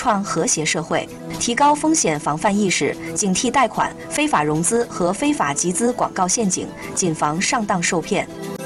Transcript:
创和谐社会，提高风险防范意识，警惕贷款、非法融资和非法集资广告陷阱，谨防上当受骗。